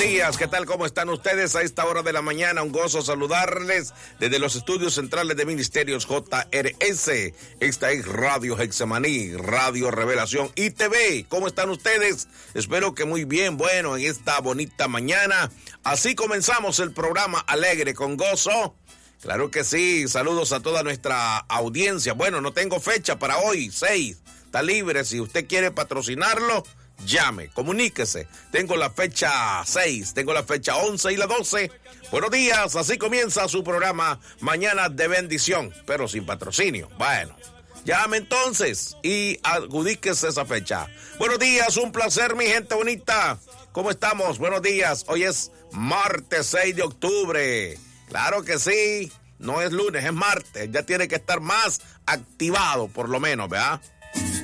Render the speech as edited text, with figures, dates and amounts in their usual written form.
días, ¿qué tal? ¿Cómo están ustedes a esta hora de la mañana? Un gozo saludarles desde los estudios centrales de Ministerios JRS. Esta es Radio Hexemaní, Radio Revelación y TV. ¿Cómo están ustedes? Espero que muy bien. Bueno, en esta bonita mañana, así comenzamos el programa alegre con gozo. Claro que sí, saludos a toda nuestra audiencia. Bueno, no tengo fecha para hoy, 6. Está libre, si usted quiere patrocinarlo, llame, comuníquese. Tengo la fecha 6, tengo la fecha 11 y la 12. Buenos días, así comienza su programa Mañana de Bendición, pero sin patrocinio. Bueno, llame entonces y adjudíquese esa fecha. Buenos días, un placer, mi gente bonita. ¿Cómo estamos? Buenos días, hoy es martes 6 de octubre. Claro que sí, no es lunes, es martes. Ya tiene que estar más activado, por lo menos, ¿verdad?